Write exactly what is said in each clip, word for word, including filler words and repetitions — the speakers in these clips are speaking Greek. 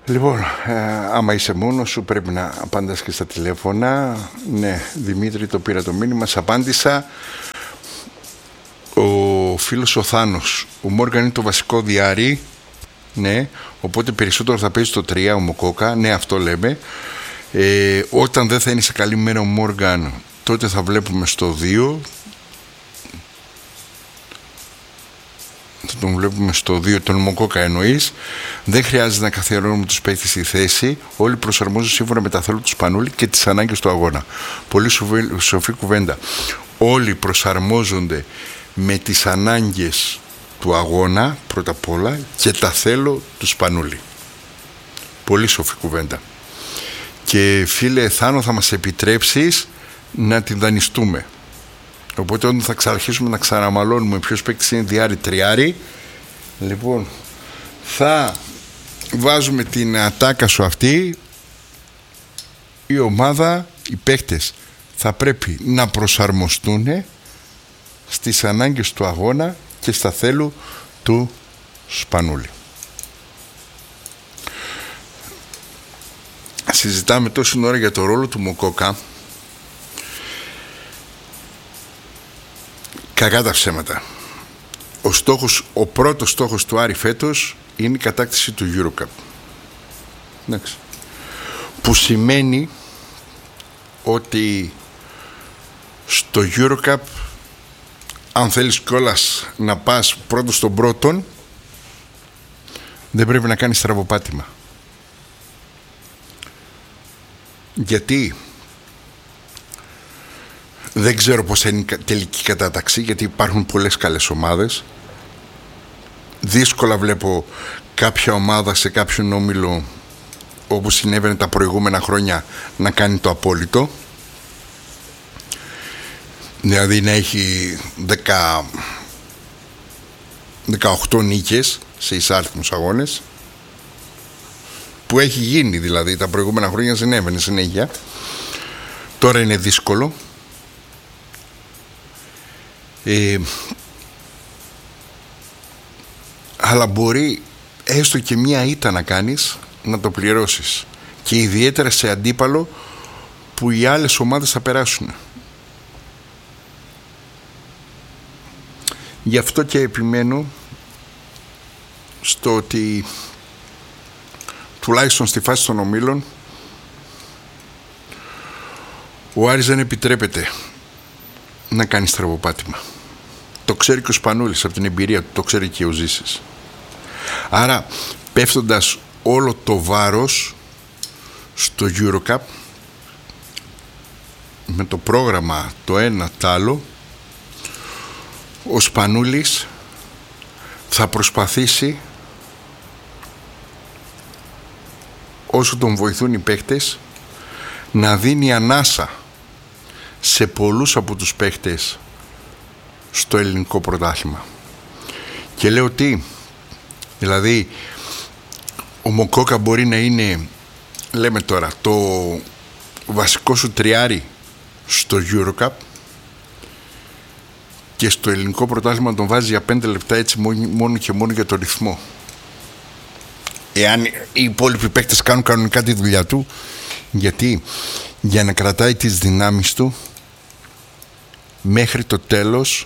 Λοιπόν, ε, άμα είσαι μόνος σου πρέπει να απαντάς και στα τηλέφωνα. Ναι, Δημήτρη, το πήρα το μήνυμα, σ' απάντησα. Ο φίλος ο Θάνος, ο Μόργαν είναι το βασικό διάρρη. Ναι, οπότε περισσότερο θα παίζει το τρία ο Μοκόκα. Ναι, αυτό λέμε. ε, Όταν δεν θα είναι σε καλή μέρα ο Μόργαν, τότε θα βλέπουμε στο δύο. Θα τον βλέπουμε στο δύο, τον Μοκόκα εννοείς. Δεν χρειάζεται να καθιερώνουμε τους παίκτες στη θέση. Όλοι προσαρμόζουν σύμφωνα με τα θέλω του Σπανούλη και τις ανάγκες του αγώνα. Πολύ σοφή κουβέντα. Όλοι προσαρμόζονται με τις ανάγκες του αγώνα πρώτα απ' όλα και τα θέλω του Σπανούλη. Πολύ σοφή κουβέντα. Και φίλε Θάνο, θα μας επιτρέψεις να την δανειστούμε. Οπότε όταν θα ξαναρχίσουμε να ξαναμαλώνουμε ποιος παίκτης είναι διάρρη τριάρη, λοιπόν, θα βάζουμε την ατάκα σου αυτή. Η ομάδα, οι παίκτες θα πρέπει να προσαρμοστούν στις ανάγκες του αγώνα και στα θέλου του Σπανούλη. Συζητάμε τόση ώρα για το ρόλο του Μοκόκα. Κακά τα ψέματα. Ο, στόχος, ο πρώτος στόχος του Άρη φέτος είναι η κατάκτηση του EuroCup. Εντάξει. Που σημαίνει ότι στο EuroCup, αν θέλεις κιόλας να πας πρώτος στον πρώτον, δεν πρέπει να κάνεις στραβοπάτημα. Γιατί δεν ξέρω πώς θα είναι η τελική κατάταξη, γιατί υπάρχουν πολλές καλές ομάδες. Δύσκολα βλέπω κάποια ομάδα σε κάποιον όμιλο, όπως συνέβαινε τα προηγούμενα χρόνια, να κάνει το απόλυτο. Δηλαδή να έχει δεκαοκτώ νίκες σε εισάριθμους αγώνες, που έχει γίνει δηλαδή τα προηγούμενα χρόνια, συνέβαινε συνέχεια. Τώρα είναι δύσκολο. Ε, αλλά μπορεί έστω και μία ήττα να κάνεις, να το πληρώσεις, και ιδιαίτερα σε αντίπαλο που οι άλλες ομάδες θα περάσουν. Γι' αυτό και επιμένω στο ότι τουλάχιστον στη φάση των ομίλων ο Άρης δεν επιτρέπεται να κάνει στραβοπάτημα. Το ξέρει και ο Σπανούλης από την εμπειρία του, το ξέρει και ο Ζήσης. Άρα πέφτοντας όλο το βάρος στο EuroCup, με το πρόγραμμα το ένα τ' άλλο, ο Σπανούλης θα προσπαθήσει όσο τον βοηθούν οι παίκτες να δίνει ανάσα σε πολλούς από τους παίκτες στο ελληνικό πρωτάθλημα. Και λέω τι, δηλαδή ο Μοκόκα μπορεί να είναι, λέμε τώρα, το βασικό σου τριάρι στο EuroCup και στο ελληνικό πρωτάθλημα τον βάζει για πέντε λεπτά έτσι μόνο και μόνο για το ρυθμό. Εάν οι υπόλοιποι παίκτες κάνουν κανονικά τη δουλειά του, γιατί για να κρατάει τις δυνάμεις του μέχρι το τέλος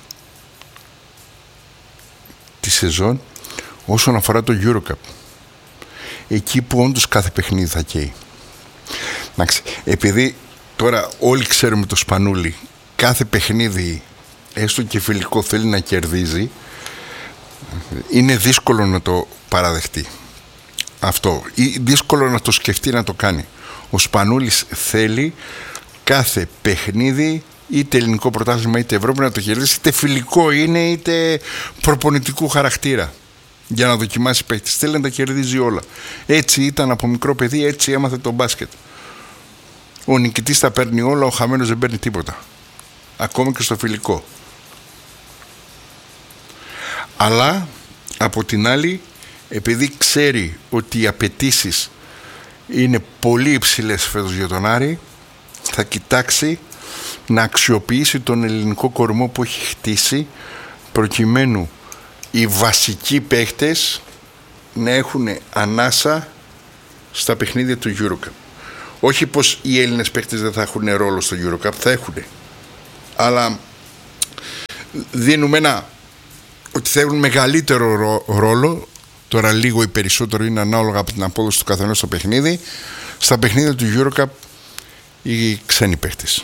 τη σεζόν όσον αφορά το EuroCup, εκεί που όντως κάθε παιχνίδι θα καίει. Επειδή τώρα όλοι ξέρουμε το Σπανούλη, κάθε παιχνίδι έστω και φιλικό θέλει να κερδίζει, είναι δύσκολο να το παραδεχτεί αυτό, ή δύσκολο να το σκεφτεί να το κάνει. Ο Σπανούλης θέλει κάθε παιχνίδι, είτε ελληνικό πρωτάθλημα είτε Ευρώπη, να το κερδίσει, είτε φιλικό είναι είτε προπονητικού χαρακτήρα, για να δοκιμάσει παίκτης. Θέλει να τα κερδίζει όλα. Έτσι ήταν από μικρό παιδί, έτσι έμαθε το μπάσκετ. Ο νικητής τα παίρνει όλα, ο χαμένος δεν παίρνει τίποτα, ακόμα και στο φιλικό. Αλλά από την άλλη, επειδή ξέρει ότι οι απαιτήσεις είναι πολύ υψηλές φέτος για τον Άρη, θα κοιτάξει να αξιοποιήσει τον ελληνικό κορμό που έχει χτίσει, προκειμένου οι βασικοί παίχτες να έχουν ανάσα στα παιχνίδια του EuroCup. Όχι πως οι Έλληνες παίκτες δεν θα έχουν ρόλο στο EuroCup, θα έχουν. Αλλά δίνουμε ένα ότι θα έχουν μεγαλύτερο ρο, ρόλο. Τώρα λίγο ή περισσότερο είναι ανάλογα από την απόδοση του καθενός στο παιχνίδι. Στα παιχνίδια του EuroCup οι ξένοι παίκτες.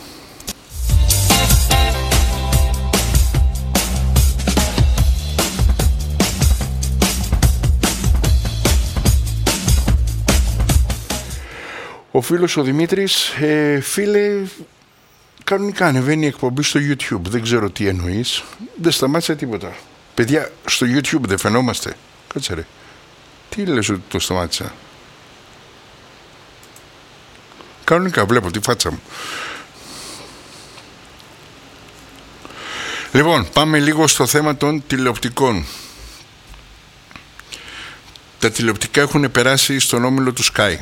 Ο φίλος ο Δημήτρης, ε, φίλε, κανονικά ανεβαίνει η εκπομπή στο YouTube. Δεν ξέρω τι εννοείς. Δεν σταμάτησε τίποτα. Παιδιά, στο YouTube δεν φαινόμαστε. Κάτσε ρε. Τι λες ότι το σταμάτησα? Κανονικά βλέπω τη φάτσα μου. Λοιπόν, πάμε λίγο στο θέμα των τηλεοπτικών. Τα τηλεοπτικά έχουν περάσει στον όμιλο του Sky.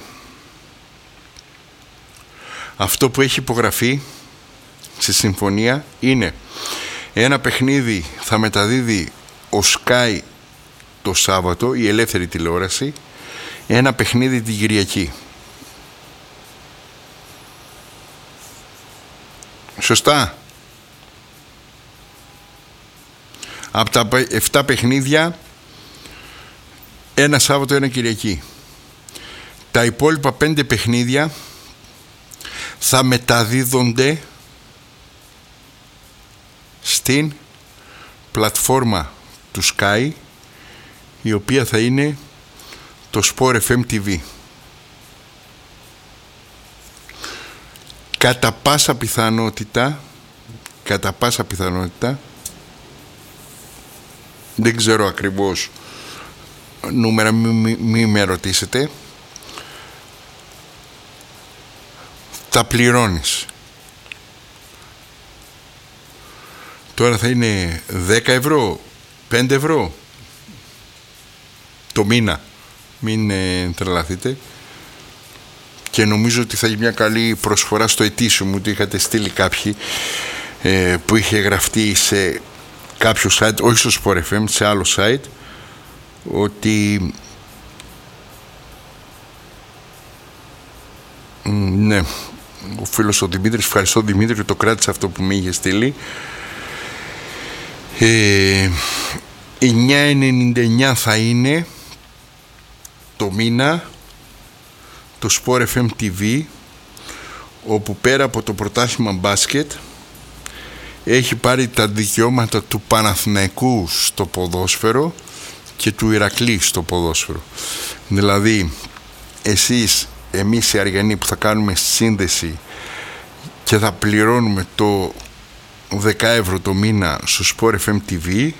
Αυτό που έχει υπογραφεί στη συμφωνία είναι ένα παιχνίδι θα μεταδίδει ο Sky το Σάββατο, η ελεύθερη τηλεόραση, ένα παιχνίδι την Κυριακή. Σωστά? Από τα επτά παιχνίδια, ένα Σάββατο, ένα Κυριακή. Τα υπόλοιπα πέντε παιχνίδια θα μεταδίδονται στην πλατφόρμα του Sky, η οποία θα είναι το Sport εφ εμ τι βι. Κατά πάσα πιθανότητα, κατά πάσα πιθανότητα, δεν ξέρω ακριβώς νούμερα, μη, μη, μη με ρωτήσετε, τα πληρώνεις. Τώρα θα είναι δέκα ευρώ, πέντε ευρώ το μήνα. Μην ε, τρελαθείτε. Και νομίζω ότι θα έχει μια καλή προσφορά στο ετήσιο μου. Το είχατε στείλει κάποιοι ε, που είχε γραφτεί σε κάποιο site, όχι στο Sport εφ εμ, σε άλλο site, ότι ναι, ο φίλος ο Δημήτρης, ευχαριστώ Δημήτρη, το κράτησε αυτό που με είχε στείλει. ε, εννιά ενενήντα εννιά θα είναι το μήνα το Sport εφ εμ τι βι, όπου πέρα από το πρωτάθλημα μπάσκετ έχει πάρει τα δικαιώματα του Παναθηναϊκού στο ποδόσφαιρο και του Ηρακλή στο ποδόσφαιρο. Δηλαδή εσείς, εμείς οι Αριανοί που θα κάνουμε σύνδεση και θα πληρώνουμε το δέκα ευρώ το μήνα στο Sport εφ εμ τι βι,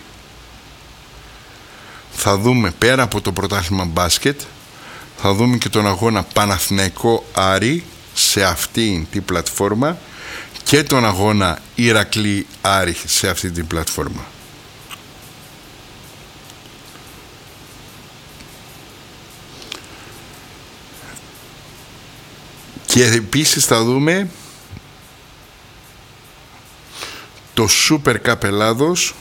θα δούμε πέρα από το πρωτάθλημα μπάσκετ, θα δούμε και τον αγώνα Παναθηναϊκό Άρη σε αυτή την πλατφόρμα και τον αγώνα Ηρακλή Άρη σε αυτή την πλατφόρμα. Και επίσης θα δούμε το Super Cup Ελλάδος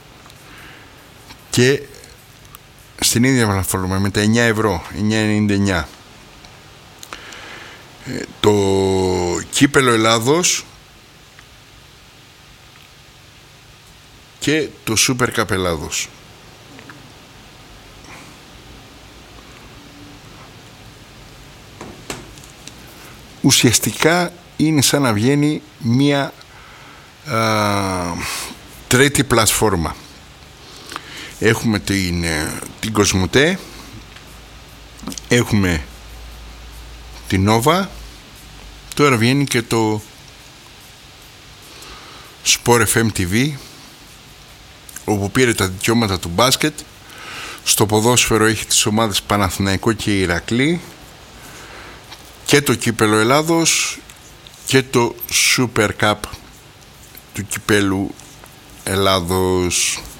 και στην ίδια πλατφόρμα με τα εννιά ευρώ, εννιά ενενήντα εννιά. Το Κύπελλο Ελλάδος και το Super Cup Ελλάδος. Ουσιαστικά είναι σαν να βγαίνει μία α, τρίτη πλατφόρμα. Έχουμε την, την Κοσμοτέ, έχουμε την Nova, τώρα βγαίνει και το Sport εφ εμ τι βι, όπου πήρε τα δικαιώματα του μπάσκετ. Στο ποδόσφαιρο έχει τις ομάδες Παναθηναϊκό και Ηρακλή και το Κύπελλο Ελλάδος και το Super Cup του Κυπέλλου Ελλάδος.